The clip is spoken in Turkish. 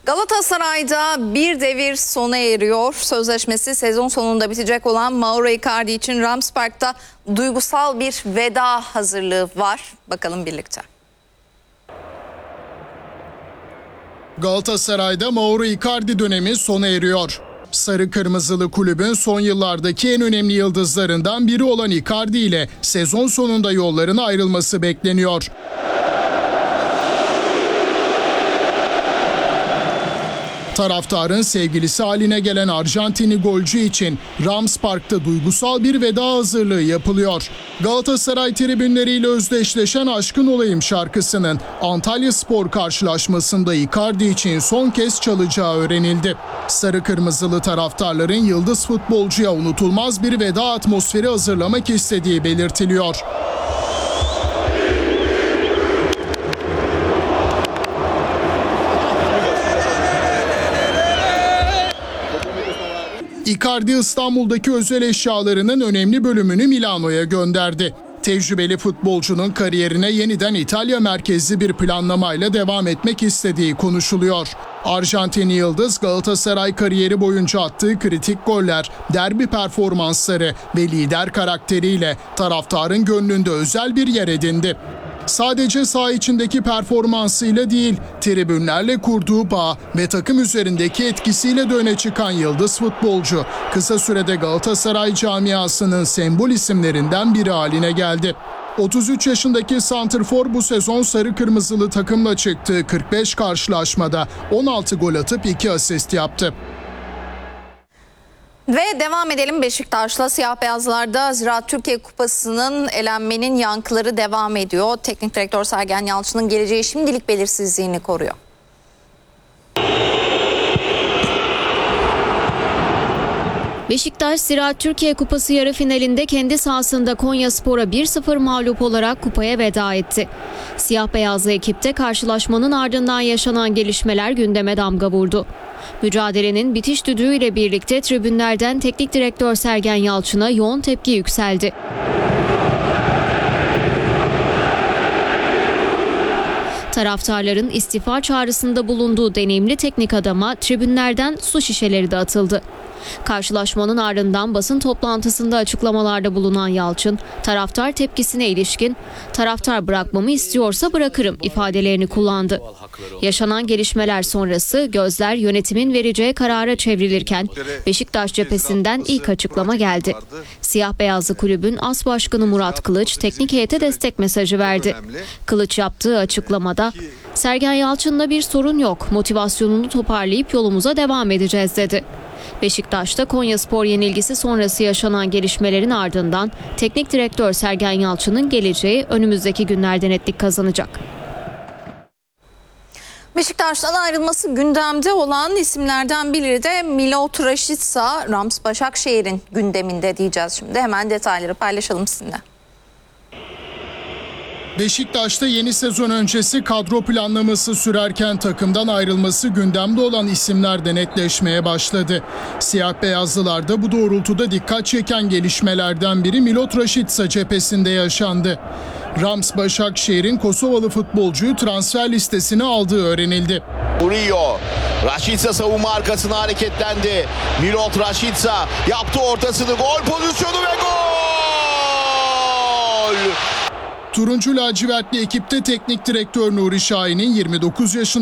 Galatasaray'da bir devir sona eriyor. Sözleşmesi sezon sonunda bitecek olan Mauro Icardi için Rams Park'ta duygusal bir veda hazırlığı var. Bakalım birlikte. Galatasaray'da Mauro Icardi dönemi sona eriyor. Sarı Kırmızılı kulübün son yıllardaki en önemli yıldızlarından biri olan Icardi ile sezon sonunda yolların ayrılması bekleniyor. Taraftarın sevgilisi haline gelen Arjantinli golcü için Rams Park'ta duygusal bir veda hazırlığı yapılıyor. Galatasaray tribünleriyle özdeşleşen Aşkın Olayım şarkısının Antalyaspor karşılaşmasında Icardi için son kez çalacağı öğrenildi. Sarı Kırmızılı taraftarların yıldız futbolcuya unutulmaz bir veda atmosferi hazırlamak istediği belirtiliyor. Icardi İstanbul'daki özel eşyalarının önemli bölümünü Milano'ya gönderdi. Tecrübeli futbolcunun kariyerine yeniden İtalya merkezli bir planlamayla devam etmek istediği konuşuluyor. Arjantinli yıldız Galatasaray kariyeri boyunca attığı kritik goller, derbi performansları ve lider karakteriyle taraftarın gönlünde özel bir yer edindi. Sadece saha içindeki performansıyla değil, tribünlerle kurduğu bağ ve takım üzerindeki etkisiyle de öne çıkan yıldız futbolcu, kısa sürede Galatasaray camiasının sembol isimlerinden biri haline geldi. 33 yaşındaki santrfor bu sezon sarı kırmızılı takımla çıktığı 45 karşılaşmada 16 gol atıp 2 asist yaptı. Ve devam edelim Beşiktaş'la. Siyah beyazlarda Ziraat Türkiye Kupası'nın elenmenin yankıları devam ediyor. Teknik direktör Sergen Yalçın'ın geleceği şimdilik belirsizliğini koruyor. Beşiktaş, Ziraat Türkiye Kupası yarı finalinde kendi sahasında Konyaspor'a 1-0 mağlup olarak kupaya veda etti. Siyah beyazlı ekipte karşılaşmanın ardından yaşanan gelişmeler gündeme damga vurdu. Mücadelenin bitiş düdüğüyle birlikte tribünlerden teknik direktör Sergen Yalçın'a yoğun tepki yükseldi. Taraftarların istifa çağrısında bulunduğu deneyimli teknik adama tribünlerden su şişeleri de atıldı. Karşılaşmanın ardından basın toplantısında açıklamalarda bulunan Yalçın, taraftar tepkisine ilişkin "taraftar bırakmamı istiyorsa bırakırım" ifadelerini kullandı. Yaşanan gelişmeler sonrası gözler yönetimin vereceği karara çevrilirken Beşiktaş cephesinden ilk açıklama geldi. Siyah beyazlı kulübün as başkanı Murat Kılıç teknik heyete destek mesajı verdi. Kılıç yaptığı açıklamada "Sergen Yalçın'la bir sorun yok, motivasyonunu toparlayıp yolumuza devam edeceğiz" dedi. Beşiktaş'ta Konyaspor yenilgisi sonrası yaşanan gelişmelerin ardından teknik direktör Sergen Yalçın'ın geleceği önümüzdeki günlerde netlik kazanacak. Beşiktaş'tan ayrılması gündemde olan isimlerden biri de Milot Rashica. Rams Başakşehir'in gündeminde diyeceğiz şimdi. Hemen detayları paylaşalım sizinle. Beşiktaş'ta yeni sezon öncesi kadro planlaması sürerken takımdan ayrılması gündemde olan isimler de netleşmeye başladı. Siyah beyazlılarda bu doğrultuda dikkat çeken gelişmelerden biri Milot Rashica cephesinde yaşandı. Rams Başakşehir'in Kosovalı futbolcuyu transfer listesine aldığı öğrenildi. Vuruyor. Rashica savunma arkasına hareketlendi. Milot Rashica yaptı ortasını, gol pozisyonu ve gol! Turuncu lacivertli ekipte teknik direktör Nuri Şahin'in 29 yaşında